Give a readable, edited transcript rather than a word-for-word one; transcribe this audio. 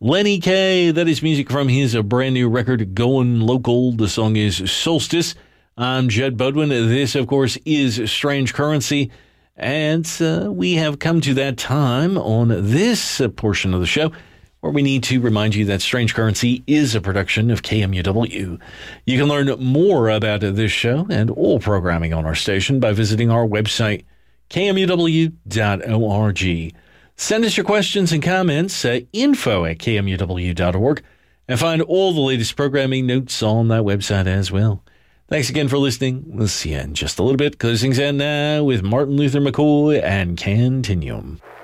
Lenny Kaye, that is music from his brand new record, Going Local. The song is Solstice. I'm Jed Bodwin. This, of course, is Strange Currency. And we have come to that time on this portion of the show where we need to remind you that Strange Currency is a production of KMUW. You can learn more about this show and all programming on our station by visiting our website, kmuw.org. Send us your questions and comments at info@kmuw.org and find all the latest programming notes on that website as well. Thanks again for listening. We'll see you in just a little bit. Closing out now with Martin Luther McCoy and Continuum.